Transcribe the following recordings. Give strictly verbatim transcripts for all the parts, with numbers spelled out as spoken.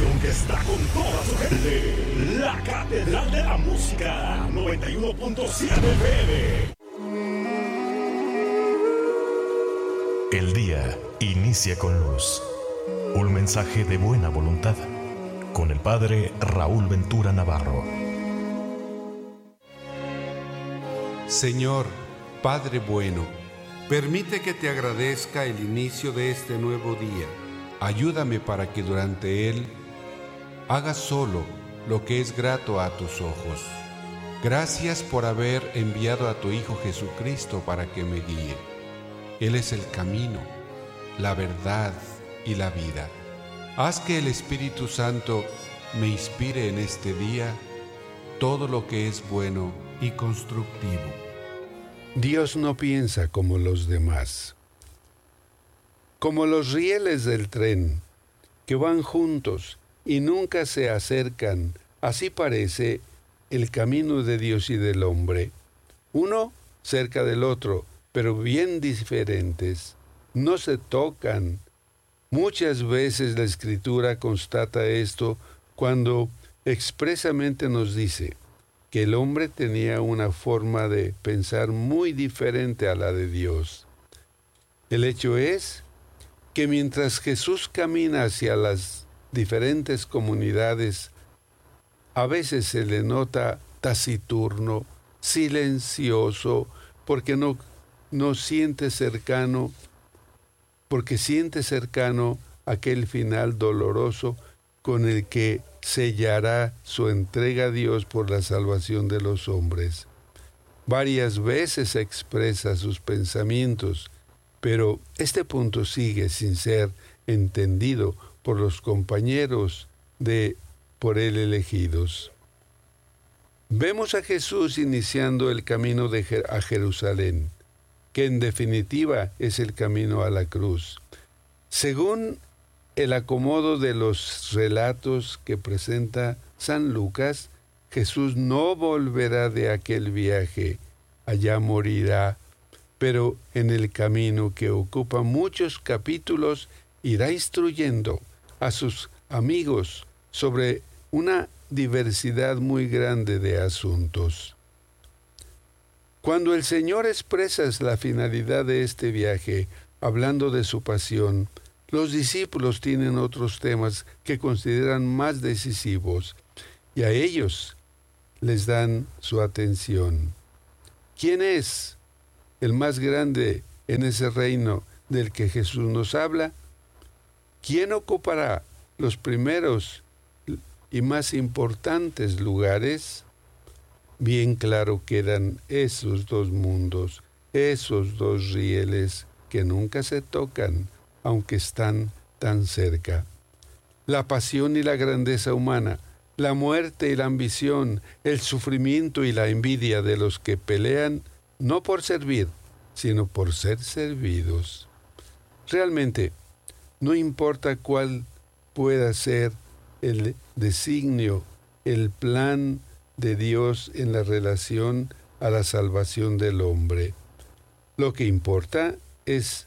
estación que está con toda su gente. La Catedral de la Música, noventa y uno punto siete F M. El día inicia con luz. Un mensaje de buena voluntad. Con el Padre Raúl Ventura Navarro. Señor, Padre bueno, permite que te agradezca el inicio de este nuevo día. Ayúdame para que durante él haga solo lo que es grato a tus ojos. Gracias por haber enviado a tu Hijo Jesucristo para que me guíe. Él es el camino, la verdad y la vida. Haz que el Espíritu Santo me inspire en este día todo lo que es bueno y constructivo. Dios no piensa como los demás. Como los rieles del tren, que van juntos y nunca se acercan, así parece el camino de Dios y del hombre. Uno cerca del otro, pero bien diferentes. No se tocan. Muchas veces la Escritura constata esto cuando expresamente nos dice que el hombre tenía una forma de pensar muy diferente a la de Dios. El hecho es que mientras Jesús camina hacia las diferentes comunidades, a veces se le nota taciturno, silencioso, porque no, no siente cercano, porque siente cercano aquel final doloroso con el que sellará su entrega a Dios por la salvación de los hombres. Varias veces expresa sus pensamientos, pero este punto sigue sin ser entendido por los compañeros de por él elegidos. Vemos a Jesús iniciando el camino de Jer- a Jerusalén, que en definitiva es el camino a la cruz. Según el acomodo de los relatos que presenta San Lucas, Jesús no volverá de aquel viaje, allá morirá, pero en el camino que ocupa muchos capítulos irá instruyendo a sus amigos sobre una diversidad muy grande de asuntos. Cuando el Señor expresa la finalidad de este viaje, hablando de su pasión, los discípulos tienen otros temas que consideran más decisivos y a ellos les dan su atención. ¿Quién es el más grande en ese reino del que Jesús nos habla? ¿Quién ocupará los primeros y más importantes lugares? Bien claro quedan esos dos mundos, esos dos rieles que nunca se tocan, aunque están tan cerca. La pasión y la grandeza humana, la muerte y la ambición, el sufrimiento y la envidia de los que pelean no por servir, sino por ser servidos. Realmente, no importa cuál pueda ser el designio, el plan de Dios en la relación a la salvación del hombre. Lo que importa es,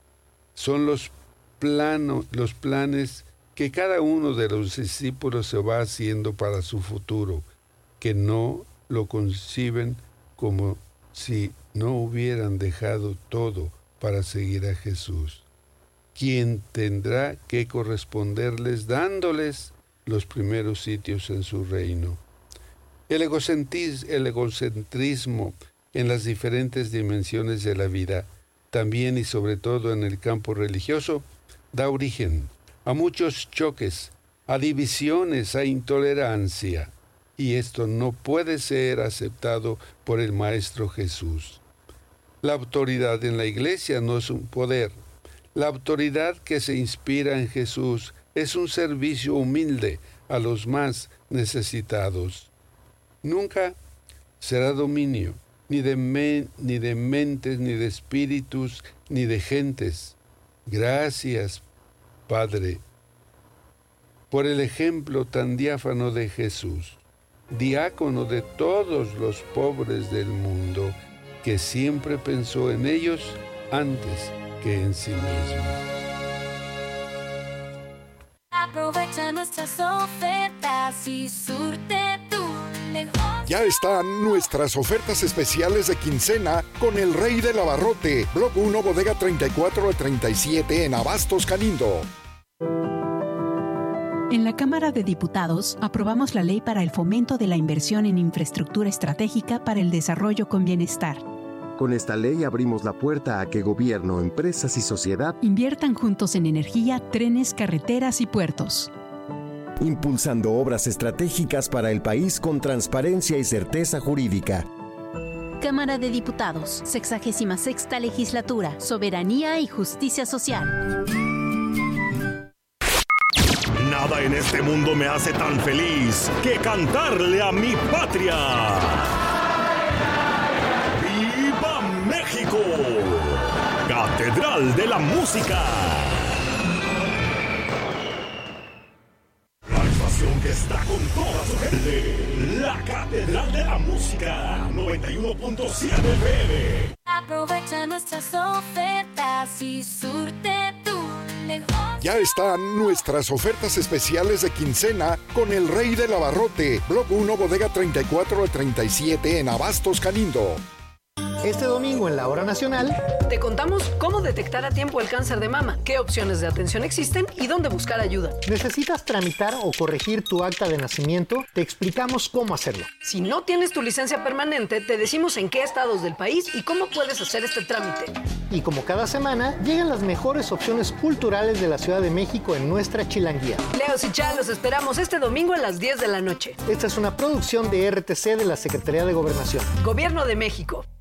son los, plano, los planes que cada uno de los discípulos se va haciendo para su futuro, que no lo conciben como si no hubieran dejado todo para seguir a Jesús, quien tendrá que corresponderles dándoles los primeros sitios en su reino. El egocentrismo, el egocentrismo en las diferentes dimensiones de la vida, también y sobre todo en el campo religioso, da origen a muchos choques, a divisiones, a intolerancia, y esto no puede ser aceptado por el Maestro Jesús. La autoridad en la Iglesia no es un poder. La autoridad que se inspira en Jesús es un servicio humilde a los más necesitados. Nunca será dominio, ni de, men, ni de mentes, ni de espíritus, ni de gentes. Gracias, Padre, por el ejemplo tan diáfano de Jesús, diácono de todos los pobres del mundo, que siempre pensó en ellos antes que en sí mismo. Aprovecha nuestras ofertas y surte tu negocio. Ya están nuestras ofertas especiales de quincena con el Rey del Abarrote, Block uno, bodega treinta y cuatro al treinta y siete en Abastos, Galindo. En la Cámara de Diputados aprobamos la ley para el fomento de la inversión en infraestructura estratégica para el desarrollo con bienestar. Con esta ley abrimos la puerta a que gobierno, empresas y sociedad inviertan juntos en energía, trenes, carreteras y puertos. Impulsando obras estratégicas para el país con transparencia y certeza jurídica. Cámara de Diputados, sexagésima sexta legislatura, soberanía y justicia social. Nada en este mundo me hace tan feliz que cantarle a mi patria. ¡Viva México! Catedral de la Música. La estación que está con toda su gente. La Catedral de la Música. noventa y uno punto siete F M. Aprovecha nuestras ofertas y surte tu negocio. Ya están nuestras ofertas especiales de quincena con el Rey del Abarrote, Block uno, bodega treinta y cuatro al treinta y siete en Abastos, Galindo. Este domingo en la Hora Nacional te contamos cómo detectar a tiempo el cáncer de mama, qué opciones de atención existen y dónde buscar ayuda. ¿Necesitas tramitar o corregir tu acta de nacimiento? Te explicamos cómo hacerlo. Si no tienes tu licencia permanente, te decimos en qué estados del país y cómo puedes hacer este trámite. Y como cada semana, llegan las mejores opciones culturales de la Ciudad de México en nuestra Chilanguía. Leos y Chá, los esperamos este domingo a las diez de la noche. Esta es una producción de R T C de la Secretaría de Gobernación. Gobierno de México.